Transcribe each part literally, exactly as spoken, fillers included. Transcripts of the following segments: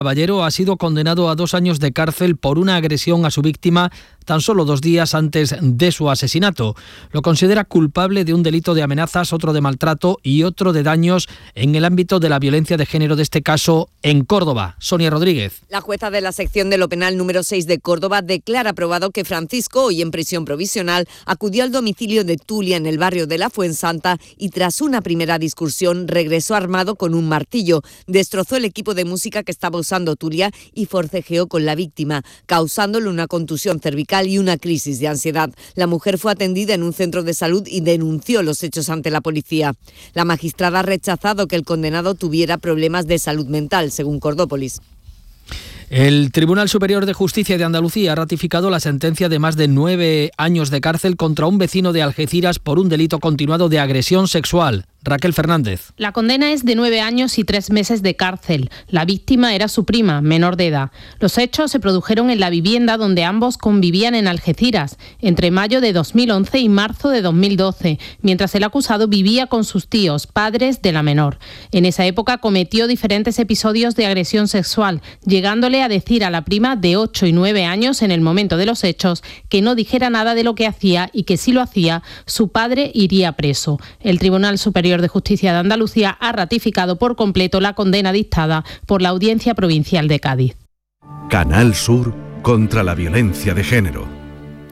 Caballero ha sido condenado a dos años de cárcel por una agresión a su víctima tan solo dos días antes de su asesinato. Lo considera culpable de un delito de amenazas, otro de maltrato y otro de daños en el ámbito de la violencia de género, de este caso en Córdoba. Sonia Rodríguez. La jueza de la sección de lo penal número seis de Córdoba declara aprobado que Francisco, hoy en prisión provisional, acudió al domicilio de Tulia en el barrio de la Fuensanta y tras una primera discusión regresó armado con un martillo. Destrozó el equipo de música que estaba usando Tulia y forcejeó con la víctima, causándole una contusión cervical y una crisis de ansiedad. La mujer fue atendida en un centro de salud y denunció los hechos ante la policía. La magistrada ha rechazado que el condenado tuviera problemas de salud mental, según Cordópolis. El Tribunal Superior de Justicia de Andalucía ha ratificado la sentencia de más de nueve años de cárcel contra un vecino de Algeciras por un delito continuado de agresión sexual. Raquel Fernández. La condena es de nueve años y tres meses de cárcel. La víctima era su prima, menor de edad. Los hechos se produjeron en la vivienda donde ambos convivían en Algeciras, entre mayo de dos mil once y marzo de dos mil doce, mientras el acusado vivía con sus tíos, padres de la menor. En esa época cometió diferentes episodios de agresión sexual, llegándole a decir a la prima de ocho y nueve años en el momento de los hechos que no dijera nada de lo que hacía y que si lo hacía, su padre iría preso. El Tribunal Superior de Justicia de Andalucía ha ratificado por completo la condena dictada por la Audiencia Provincial de Cádiz. Canal Sur contra la violencia de género.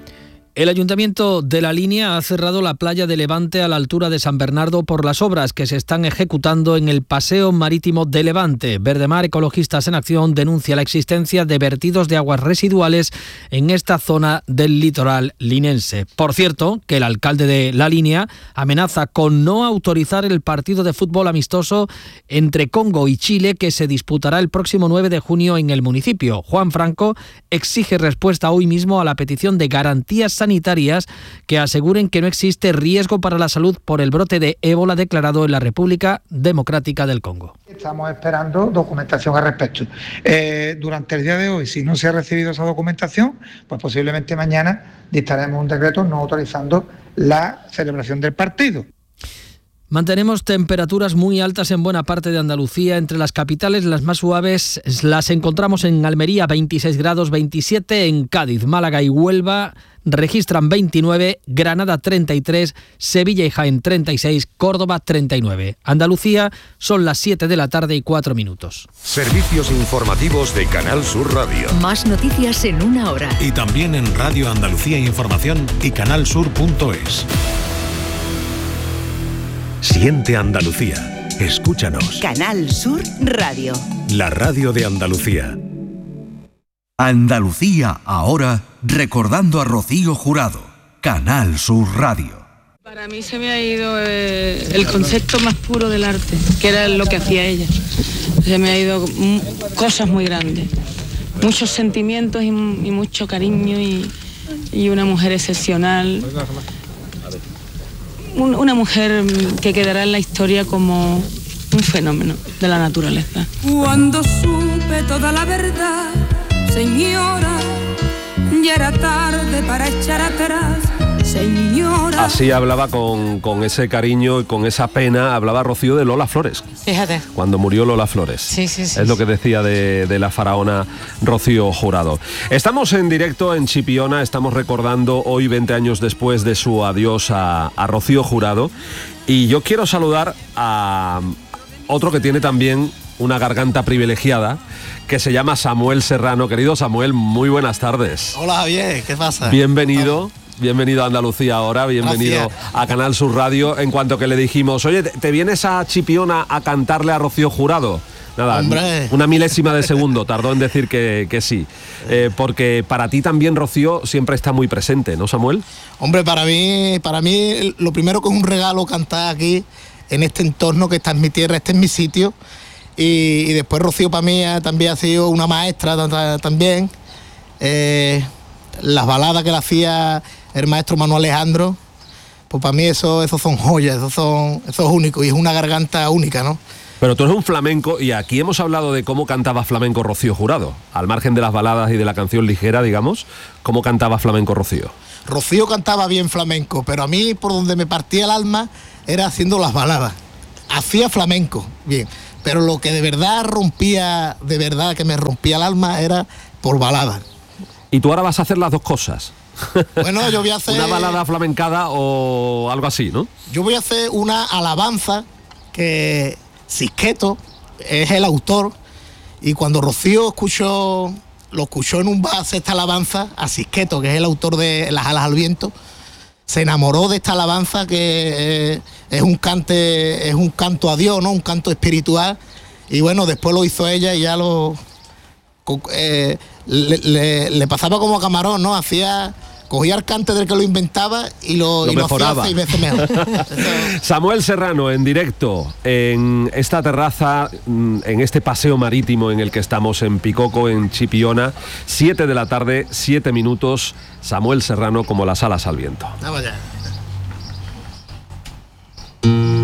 El Ayuntamiento de La Línea ha cerrado la playa de Levante a la altura de San Bernardo por las obras que se están ejecutando en el Paseo Marítimo de Levante. Verdemar Ecologistas en Acción denuncia la existencia de vertidos de aguas residuales en esta zona del litoral linense. Por cierto, que el alcalde de La Línea amenaza con no autorizar el partido de fútbol amistoso entre Congo y Chile que se disputará el próximo nueve de junio en el municipio. Juan Franco exige respuesta hoy mismo a la petición de garantías sanitarias sanitarias que aseguren que no existe riesgo para la salud por el brote de ébola declarado en la República Democrática del Congo. Estamos esperando documentación al respecto. Eh, durante el día de hoy, si no se ha recibido esa documentación, pues posiblemente mañana dictaremos un decreto no autorizando la celebración del partido. Mantenemos temperaturas muy altas en buena parte de Andalucía. Entre las capitales, las más suaves las encontramos en Almería, veintiséis grados, veintisiete en Cádiz, Málaga y Huelva registran veintinueve, Granada treinta y tres, Sevilla y Jaén treinta y seis, Córdoba treinta y nueve. Andalucía son las siete de la tarde y cuatro minutos. Servicios informativos de Canal Sur Radio. Más noticias en una hora. Y también en Radio Andalucía Información y canalsur punto es. Siente Andalucía. Escúchanos. Canal Sur Radio. La radio de Andalucía. Andalucía ahora, recordando a Rocío Jurado. Canal Sur Radio. Para mí se me ha ido eh, el concepto más puro del arte, que era lo que hacía ella. Se me ha ido m- cosas muy grandes, muchos sentimientos y, y mucho cariño y, y una mujer excepcional. Un, una mujer que quedará en la historia como un fenómeno de la naturaleza. Cuando supe toda la verdad, señora, ya era tarde para echar atrás, señora. Así hablaba con, con ese cariño y con esa pena, hablaba Rocío de Lola Flores. Fíjate. Cuando murió Lola Flores. Sí, sí, sí. Es lo que decía de, de la faraona Rocío Jurado. Estamos en directo en Chipiona, estamos recordando hoy, veinte años después de su adiós a, a Rocío Jurado. Y yo quiero saludar a otro que tiene también una garganta privilegiada, que se llama Samuel Serrano. Querido Samuel, muy buenas tardes. Hola Javier, ¿qué pasa? Bienvenido. Bienvenido a Andalucía ahora, bienvenido Gracias. A Canal Sur Radio. En cuanto que le dijimos, oye, ¿te vienes a Chipiona a cantarle a Rocío Jurado? Nada, Hombre. Una milésima de segundo tardó en decir que, que sí. Eh, porque para ti también Rocío siempre está muy presente, ¿no, Samuel? Hombre, para mí, para mí lo primero que es un regalo cantar aquí, en este entorno que está en mi tierra, este es mi sitio. Y, y después Rocío para mí también ha sido una maestra también. Eh, las baladas que le hacía el maestro Manuel Alejandro, pues para mí eso, eso son joyas, eso, son, eso es único y es una garganta única, ¿no? Pero tú eres un flamenco y aquí hemos hablado de cómo cantaba flamenco Rocío Jurado, al margen de las baladas y de la canción ligera, digamos, ¿cómo cantaba flamenco Rocío? Rocío cantaba bien flamenco, pero a mí por donde me partía el alma era haciendo las baladas. Hacía flamenco, bien, pero lo que de verdad rompía, de verdad que me rompía el alma era por balada. ¿Y tú ahora vas a hacer las dos cosas? Bueno, yo voy a hacer... Una balada flamencada o algo así, ¿no? Yo voy a hacer una alabanza que Sisqueto es el autor, y cuando Rocío escuchó, lo escuchó en un bar hacer esta alabanza, a Sisqueto, que es el autor de Las alas al viento, se enamoró de esta alabanza que eh, es un cante, es un canto a Dios, ¿no? Un canto espiritual, y bueno, después lo hizo ella y ya lo... Eh, le, le, le pasaba como a Camarón, ¿no? Hacía... Cogía el cante del que lo inventaba y lo, lo y lo mejoraba. hacía seis veces mejor. Samuel Serrano, en directo, en esta terraza, en este paseo marítimo en el que estamos, en Picoco, en Chipiona, siete de la tarde, siete minutos, Samuel Serrano como las alas al viento. Vamos allá.